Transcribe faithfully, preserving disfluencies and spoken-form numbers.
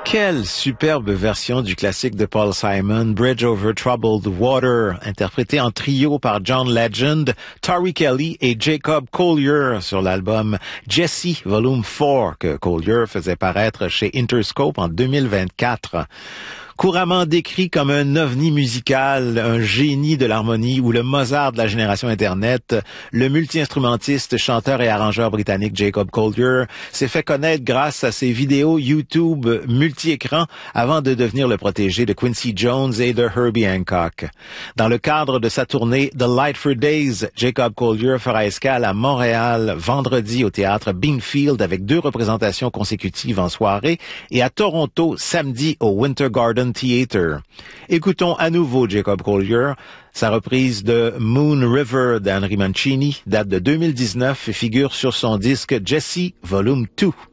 Quelle superbe version du classique de Paul Simon, Bridge Over Troubled Water, interprété en trio par John Legend, Tori Kelly et Jacob Collier sur l'album Jessie Volume quatre que Collier faisait paraître chez Interscope en deux mille vingt-quatre. Couramment décrit comme un ovni musical, un génie de l'harmonie ou le Mozart de la génération Internet, le multi-instrumentiste, chanteur et arrangeur britannique Jacob Collier s'est fait connaître grâce à ses vidéos YouTube multi-écrans avant de devenir le protégé de Quincy Jones et de Herbie Hancock. Dans le cadre de sa tournée The Lightford Days, Jacob Collier fera escale à Montréal vendredi au théâtre Beanfield avec deux représentations consécutives en soirée et à Toronto samedi au Winter Garden Theatre. Écoutons à nouveau Jacob Collier. Sa reprise de Moon River d'Henry Mancini date de deux mille dix-neuf et figure sur son disque Jessie Volume deux.